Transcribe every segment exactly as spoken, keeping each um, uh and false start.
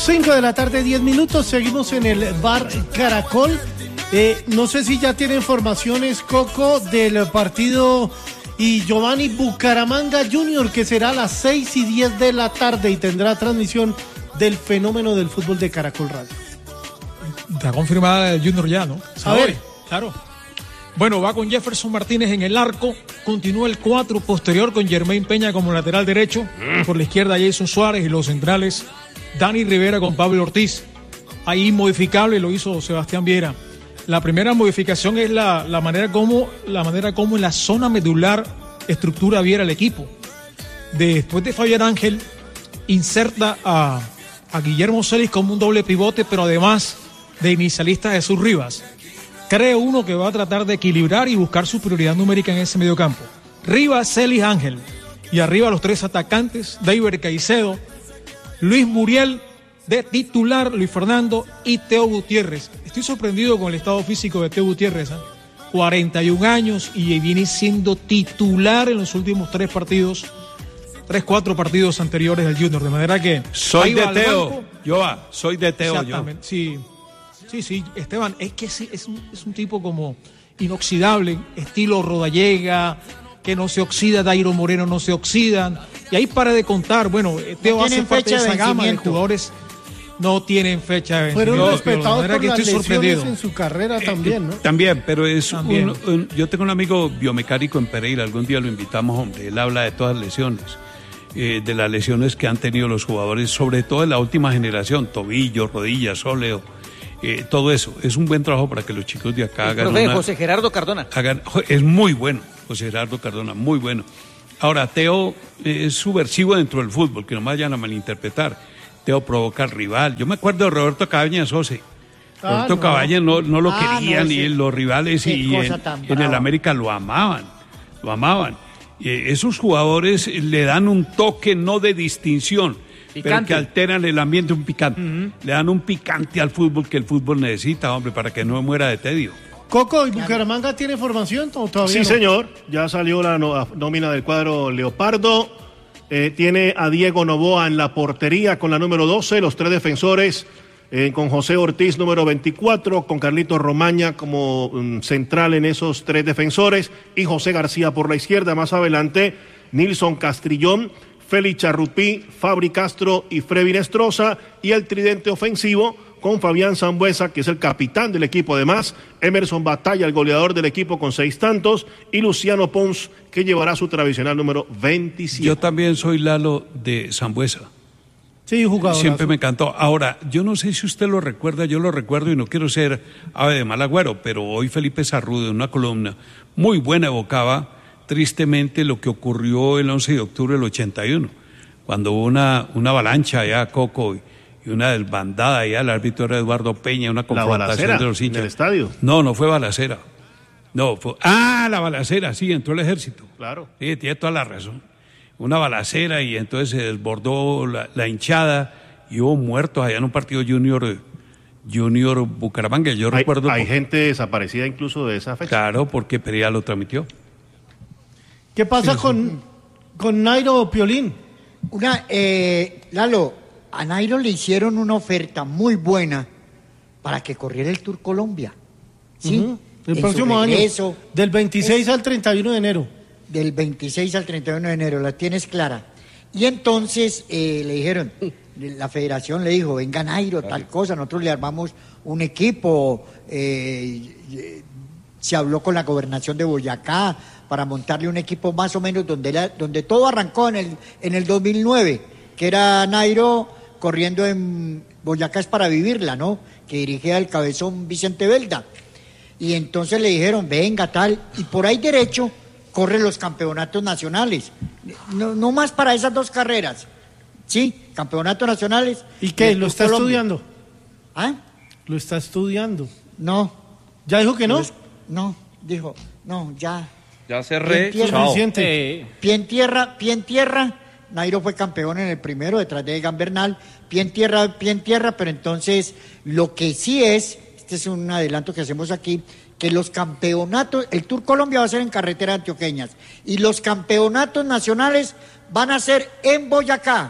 cinco de la tarde, diez minutos, seguimos en el bar Caracol. Eh, no sé si ya tiene informaciones, Coco, del partido y Giovanni Bucaramanga Junior, que será a las seis y diez de la tarde y tendrá transmisión del fenómeno del fútbol de Caracol Radio. Está confirmada el Junior ya, ¿no? A ver. Claro. Bueno, va con Jefferson Martínez en el arco, continúa el cuatro posterior con Germain Peña como lateral derecho, mm. por la izquierda Jason Suárez y los centrales Dani Rivera con Pablo Ortiz. Ahí modificable lo hizo Sebastián Viera. La primera modificación es la, la manera como la manera como en la zona medular estructura Viera el equipo. Después de Fabián Ángel, inserta a, a Guillermo Celis como un doble pivote, pero además de inicialista Jesús Rivas. Cree uno que va a tratar de equilibrar y buscar superioridad numérica en ese mediocampo. Rivas, Celis, Ángel. Y arriba los tres atacantes, David Caicedo, Luis Muriel, de titular, Luis Fernando y Teo Gutiérrez. Estoy sorprendido con el estado físico de Teo Gutiérrez, ¿eh? cuarenta y un años y viene siendo titular en los últimos tres partidos, tres, cuatro partidos anteriores del Junior, de manera que... Soy de Teo, Joa, soy de Teo. Exactamente, yo. sí, sí, sí, Esteban, es que es, es, un, es un tipo como inoxidable, estilo Rodallega, que no se oxida, Dairo Moreno no se oxidan, y ahí para de contar, bueno, Teo no hace parte de esa gama de jugadores, no tienen fecha de vencimiento. Fueron respetados por que las estoy lesiones en su carrera también, ¿no? Eh, también, pero es también. Un, un, yo tengo un amigo biomecánico en Pereira, algún día lo invitamos, hombre, él habla de todas las lesiones, eh, de las lesiones que han tenido los jugadores, sobre todo en la última generación, tobillo, rodillas, sóleo, eh, todo eso. Es un buen trabajo para que los chicos de acá el hagan profe una, José Gerardo Cardona. Hagan, es muy bueno, José Gerardo Cardona, muy bueno. Ahora, Teo es subversivo dentro del fútbol, que no me vayan a malinterpretar. Teo provoca al rival. Yo me acuerdo de Roberto Cabañas, José. Ah, Roberto no. Cabañas no, no lo ah, querían, no, y los rivales y en, en el América lo amaban, lo amaban. Y esos jugadores le dan un toque no de distinción, picante, pero que alteran el ambiente, un picante. Uh-huh. Le dan un picante al fútbol que el fútbol necesita, hombre, para que no muera de tedio. Coco, ¿y Bucaramanga tiene formación o todavía Sí, no? señor. Ya salió la no, nómina del cuadro Leopardo. Eh, tiene a Diego Novoa en la portería con la número doce, los tres defensores eh, con José Ortiz número veinticuatro, con Carlito Romaña como um, central en esos tres defensores y José García por la izquierda. Más adelante, Nilson Castrillón, Félix Charrupí, Fabri Castro y Freddy Nestroza, y el tridente ofensivo con Fabián Sambuesa, que es el capitán del equipo, además Emerson Batalla, el goleador del equipo con seis tantos, y Luciano Pons, que llevará su tradicional número veintisiete. Yo también soy Lalo de Sambuesa. Sí, jugador. Siempre me encantó. Ahora, yo no sé si usted lo recuerda, yo lo recuerdo y no quiero ser ave de mal agüero, pero hoy Felipe Sarrude, en una columna muy buena, evocaba tristemente lo que ocurrió el once de octubre del ochenta y uno, cuando hubo una, una avalancha allá a Coco y, y una desbandada allá, el árbitro era Eduardo Peña, una confrontación de los hinchas. ¿En el estadio? No, no fue balacera. No, fue... Ah, la balacera, sí, entró el ejército. Claro. Sí, tiene toda la razón. Una balacera y entonces se desbordó la, la hinchada y hubo muertos allá en un partido junior, junior Bucaramanga. Yo hay, recuerdo... Hay por... gente desaparecida incluso de esa fecha. Claro, porque Perea lo transmitió. ¿Qué pasa sí, con, sí. con Nairo Piolín? Una, eh, Lalo, a Nairo le hicieron una oferta muy buena para que corriera el Tour Colombia. ¿Sí? Uh-huh. El en próximo año, del veintiséis al treinta y uno de enero. Del veintiséis al treinta y uno de enero, la tienes clara. Y entonces eh, le dijeron, la federación le dijo, venga Nairo, tal cosa, nosotros le armamos un equipo, eh, eh, se habló con la gobernación de Boyacá para montarle un equipo más o menos donde, la, donde todo arrancó en el, en el dos mil nueve, que era Nairo corriendo en Boyacá es para vivirla, ¿no? Que dirigía el cabezón Vicente Belda. Y entonces le dijeron, venga, tal, y por ahí derecho corre los campeonatos nacionales. No, no más para esas dos carreras. Sí, campeonatos nacionales. ¿Y qué? ¿Lo está Colombia. estudiando? ¿Ah? ¿Lo está estudiando? No. ¿Ya dijo que no? No, dijo, no, ya. Ya cerré. Pie en tierra, Chao. Eh. Pie en tierra, pie en tierra. Nairo fue campeón en el primero, detrás de Egan Bernal. Pie en tierra, pie en tierra, pero entonces lo que sí es, este es un adelanto que hacemos aquí, que los campeonatos, el Tour Colombia va a ser en carreteras antioqueñas y los campeonatos nacionales van a ser en Boyacá,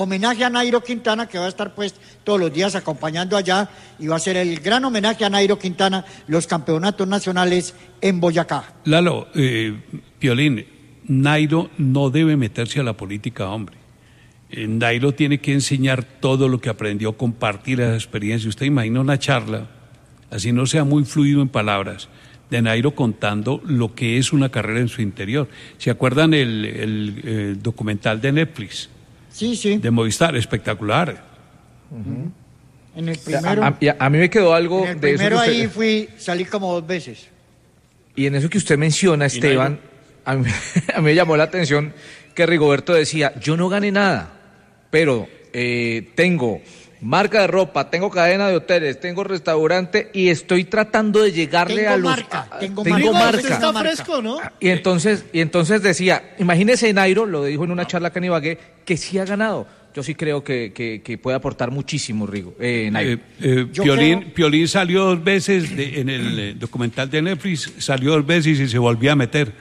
homenaje a Nairo Quintana, que va a estar pues todos los días acompañando allá, y va a ser el gran homenaje a Nairo Quintana, los campeonatos nacionales en Boyacá. Lalo, eh, Piolín, Nairo no debe meterse a la política, hombre. Eh, Nairo tiene que enseñar todo lo que aprendió, compartir esa experiencia. Usted imagina una charla, así no sea muy fluido en palabras, de Nairo contando lo que es una carrera en su interior. ¿Se acuerdan el, el, el documental de Netflix? Sí, sí. De Movistar, espectacular. Uh-huh. En el primero. A, a, a mí me quedó algo en el de primero eso. Que ahí usted, fui, salí como dos veces. Y en eso que usted menciona, Esteban, a mí, a mí me llamó la atención que Rigoberto decía, yo no gané nada, pero eh, tengo marca de ropa, tengo cadena de hoteles, tengo restaurante y estoy tratando de llegarle tengo a los... Marca, a, tengo, tengo marca. marca. Usted está fresco, ¿no? Y entonces, y entonces decía, imagínese Nairo, lo dijo en una charla que en Ibagué, que sí ha ganado. Yo sí creo que, que, que puede aportar muchísimo, Rigo, eh, Nairo. Eh, eh, Piolín, creo... Piolín salió dos veces de, en el eh, documental de Netflix, salió dos veces y se volvió a meter.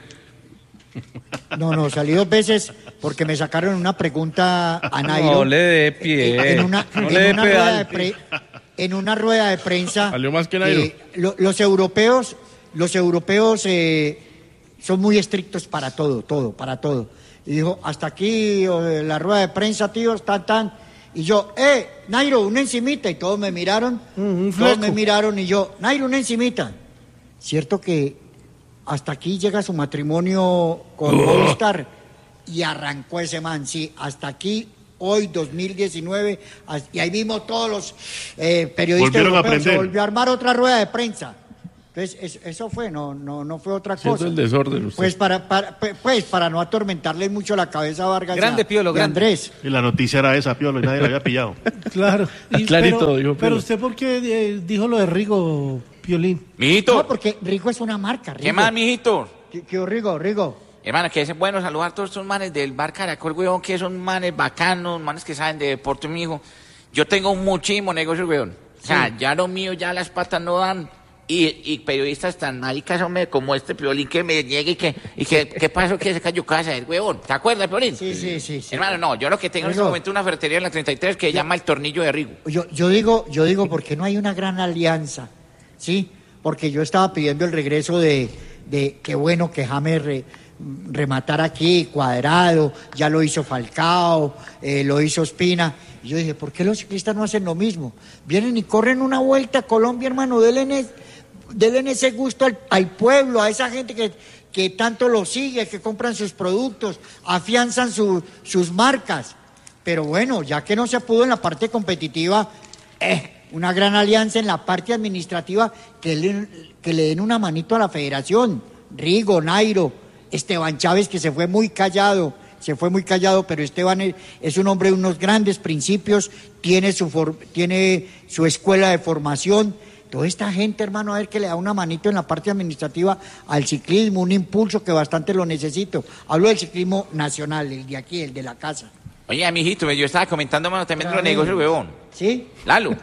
No, no, salí dos veces porque me sacaron una pregunta a Nairo. No le dé pie. En una, no en le dé una rueda de pre, en una rueda de prensa. Salió más que Nairo. Eh, lo, los europeos, los europeos eh, son muy estrictos para todo, todo, para todo. Y dijo, hasta aquí eh, la rueda de prensa, tíos, tan, tan. Y yo, eh, Nairo, una encimita. Y todos me miraron, Mm, todos me miraron y yo, Nairo, una encimita. Cierto que hasta aquí llega su matrimonio con Oh. Movistar y arrancó ese man, sí, hasta aquí, hoy dos mil diecinueve, as- y ahí mismo todos los eh, periodistas Volvieron a europeos, se aprender. volvió a armar otra rueda de prensa. Entonces, es- eso fue, no, no, no fue otra Siento cosa. el desorden usted. Pues para, para, pe- pues para no atormentarle mucho la cabeza a Vargas Grande, y a- Piolo, y a grande. Andrés. Y la noticia era esa, Piolo, y nadie la había pillado. Claro. Y- Clarito, pero, dijo pero Piolo. usted, ¿por qué eh, dijo lo de Rigo, Piolín? Mijito, No, porque Rigo es una marca, Rigo. ¿qué más, mijito? ¿Qué, qué, Rigo, Rigo? Hermano, que es bueno saludar a todos estos manes del bar Caracol, weón, que son manes bacanos, manes que saben de deporte, mijo. Yo tengo muchísimo negocio, weón. O sea, ya lo mío, ya las patas no dan. Y, y periodistas tan maricas, hombre, como este Piolín que me llegue y que, y que, ¿qué pasó? Que se cayó casa del weón. ¿Te acuerdas, Piolín? Sí, sí, sí, sí. Hermano, no, yo lo que tengo en este Rigo. momento es una ferretería en la treinta y tres que se llama El Tornillo de Rigo. Yo, yo digo, yo digo porque no hay una gran alianza, ¿sí? Porque yo estaba pidiendo el regreso de, de qué bueno que James re- rematara aquí, Cuadrado, ya lo hizo Falcao, eh, lo hizo Espina. Y yo dije, ¿por qué los ciclistas no hacen lo mismo? Vienen y corren una vuelta a Colombia, hermano, denle, denle ese gusto al, al pueblo, a esa gente que, que tanto lo sigue, que compran sus productos, afianzan su- sus marcas. Pero bueno, ya que no se pudo en la parte competitiva, eh, una gran alianza en la parte administrativa, que le, que le den una manito a la federación. Rigo, Nairo, Esteban Chávez, que se fue muy callado, se fue muy callado, pero Esteban es, es un hombre de unos grandes principios, tiene su, for, tiene su escuela de formación. Toda esta gente, hermano, a ver que le da una manito en la parte administrativa al ciclismo, un impulso que bastante lo necesito. Hablo del ciclismo nacional, el de aquí, el de la casa. Oye, mijito, yo estaba comentando, hermano, también de los Claro. negocios, weón. ¿Sí? Lalo.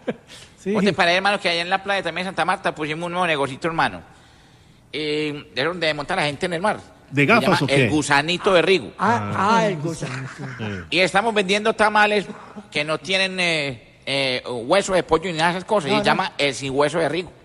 Sí. ¿Cómo te parece, hermano, que allá en la playa también de Santa Marta pusimos un nuevo negocito, hermano? Eh, de donde monta la gente en el mar. ¿De Se gafas llama o qué? El Gusanito de Rigo. Ah, ah, el gusano. Y estamos vendiendo tamales que no tienen eh, eh, hueso de pollo ni nada de esas cosas. No, y no. se llama el sin hueso de Rigo.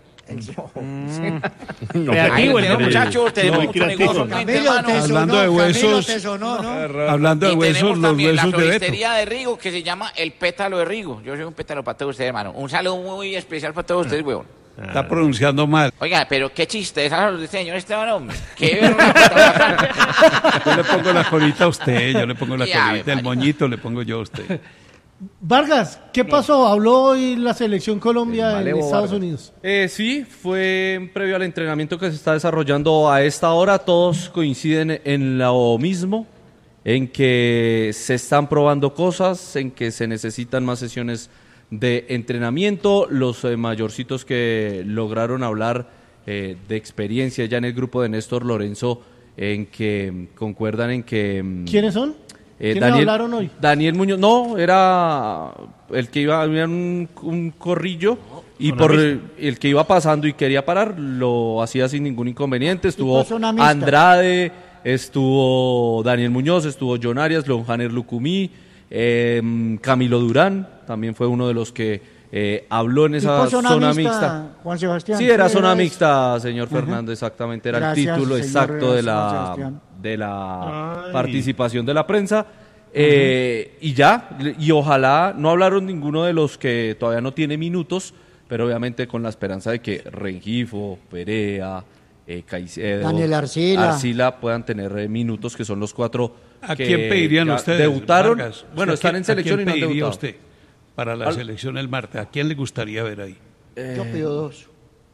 No, Ahí lo pero- tenemos, muchachos. Tenemos muy mucho creativo. negocio, gente, Camilo, hermano. te Hablando sonó, de Camilo, huesos. te sonó, ¿no? Hablando de Y huesos, tenemos los también la huesos de Beto. floristería de Rigo que se llama El Pétalo de Rigo. Yo soy un pétalo para todos ustedes, hermano. Un saludo muy especial para todos ustedes, weón. Está pronunciando mal. Oiga, pero qué chiste, esa es de este señor Esteban, hombre. Qué vergüenza. Yo le pongo la colita a usted, yo le pongo la Ya, colita, el María. moñito le pongo yo a usted. Vargas, ¿qué pasó? Habló hoy la selección Colombia en Malevo Estados Vargas. Unidos. Eh, sí, fue previo al entrenamiento que se está desarrollando a esta hora. Todos coinciden en lo mismo, en que se están probando cosas, en que se necesitan más sesiones de entrenamiento. Los eh, mayorcitos que lograron hablar eh, de experiencia ya en el grupo de Néstor Lorenzo, en que mm, concuerdan en que... mm, ¿Quiénes son? eh, ¿Quiénes hablaron hoy? Daniel Muñoz, no, era el que iba, había un, un corrillo y Zona por mixta. el que iba pasando y quería parar, lo hacía sin ningún inconveniente. Estuvo zona mixta. Andrade, estuvo Daniel Muñoz, estuvo John Arias, Lonjaner Lucumí, Eh, Camilo Durán también fue uno de los que eh, habló en esa ¿Tipo zona zona mixta, mixta. Juan Sebastián? Sí, era Sí, zona era mixta, señor Ajá. Fernando, exactamente. Era Gracias, el título señor exacto de Juan la, Sebastián. de la Ay. participación de la prensa. Eh, y ya, y ojalá no hablaron ninguno de los que todavía no tiene minutos, pero obviamente con la esperanza de que Rengifo, Perea, eh, Caicedo, Daniel Arcila. Arcila puedan tener eh, minutos, que son los cuatro ¿A que quién pedirían ya ustedes? debutaron. Vargas? Bueno, ¿Usted están a en quién- selección a y quién no han pediría debutado. usted para la Al- selección el martes? ¿A quién le gustaría ver ahí? Yo pido dos.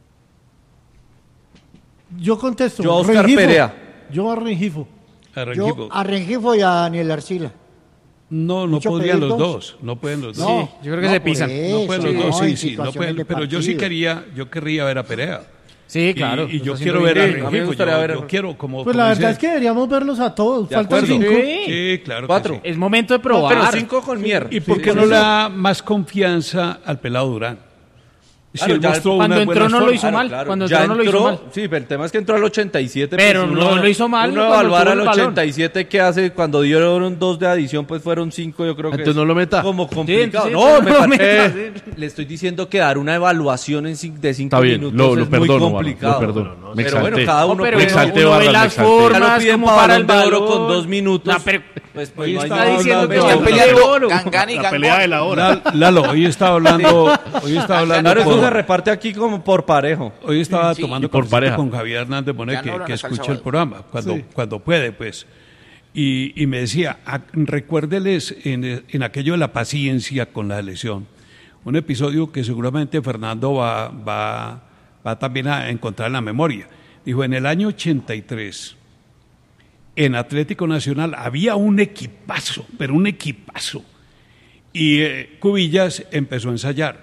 Yo contesto. Yo a Oscar Rengifo. Perea. Yo a Rengifo. A Yo Rengifo. a Rengifo y a Daniel Arcila. No, no ¿Mucho podrían pedir los dos? dos. No pueden los dos. No, yo creo que no, se por pisan. No pueden eso, los dos, no, sí, en sí, no situaciones pueden, de pero yo sí partido. quería, yo querría ver a Perea. Sí, Y- claro. Y, lo yo está quiero haciendo ver a bien. A mí me Rengifo. gustaría Yo, ver a- yo quiero como. Pues como la dice- verdad es que deberíamos verlos a todos. De Faltan acuerdo. cinco. Sí. Sí, claro. que Cuatro. sí. Es momento de No, probar. pero cinco con Mier. ¿Y por Sí, qué por no eso. le da más confianza al pelado Durán? Si Claro, él ya mostró cuando unas entró buenas no lo formas. hizo mal. Cuando ya entró no lo hizo mal. Sí, pero el tema es que entró al ochenta y siete. Pero pues no lo hizo mal Uno cuando evaluar tuvo al el balón. ochenta y siete que hace cuando dieron dos de adición, pues fueron cinco, yo creo que Entonces es no lo meta. como complicado. Sí, no, sí, me no lo parece- meta. le estoy diciendo que dar una evaluación en cin- de cinco Está bien, minutos lo, lo es muy perdono, Vargas, complicado. lo perdono. Me Pero bueno, exalté. cada uno No, pero me puede- exalté, uno ve Vargas, me las exalté. Ya formas, lo piden como para para balón el de oro balón. con dos minutos. No, pero pues, pues Hoy no hay estaba nada diciendo hablando que de están balón de peleando. oro. Gangán y La Gangón. pelea de la hora. Lal- Lalo, hoy estaba hablando, hoy estaba hablando Claro, eso con- se reparte aquí como por parejo. Hoy estaba Sí. tomando Y por cafecito pareja. con Javier Hernández Bonet, Ya no que, hablan que hasta el escucha el sábado. programa, cuando, Sí. cuando puede, pues. Y, y me decía, "Ah, recuérdeles en, en aquello de la paciencia con la elección, un episodio que seguramente Fernando va, va, va también a encontrar en la memoria. Dijo, en el año ochenta y tres, en Atlético Nacional había un equipazo, pero un equipazo. Y eh, Cubillas empezó a ensayar.